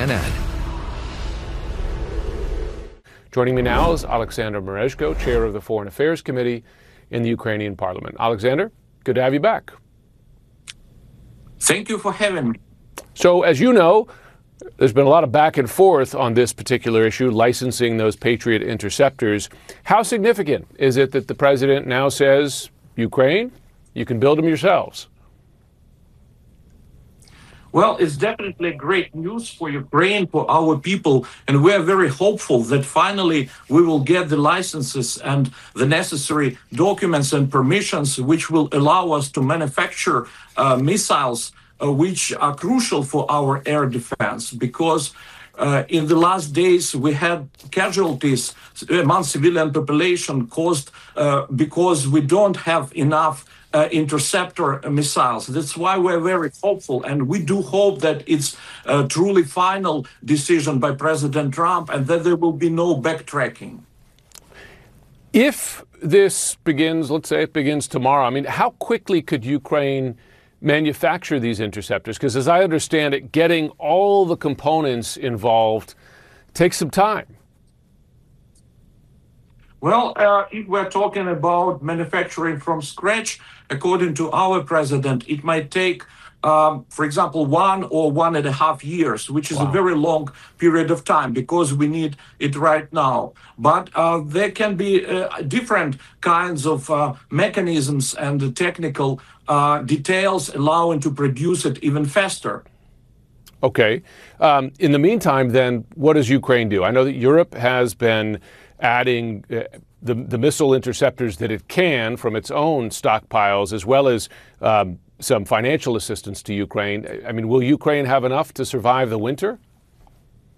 CNN. Joining me now is Alexander Merezhko, chair of the Foreign Affairs Committee in the Ukrainian Parliament. Alexander, good to have you back. Thank you for having me. So, as you know, there's been a lot of back and forth on this particular issue, licensing those Patriot interceptors. How significant is it that the president now says, Ukraine, you can build them yourselves? Well, it's definitely great news for Ukraine, for our people, and we are very hopeful that finally we will get the licenses and the necessary documents and permissions which will allow us to manufacture missiles which are crucial for our air defense, because in the last days we had casualties among civilian population caused because we don't have enough interceptor missiles. That's why we're very hopeful, and we do hope that it's a truly final decision by President Trump and that there will be no backtracking. If this begins, let's say it begins tomorrow, I mean, how quickly could Ukraine manufacture these interceptors? Because as I understand it, getting all the components involved takes some time. Well, if we're talking about manufacturing from scratch, according to our president, it might take, for example, 1 or 1.5 years, which is a very long period of time because we need it right now. But there can be different kinds of mechanisms and technical details allowing to produce it even faster. Okay. In the meantime, then, what does Ukraine do? I know that Europe has been adding the missile interceptors that it can from its own stockpiles, as well as some financial assistance to Ukraine. I mean, will Ukraine have enough to survive the winter?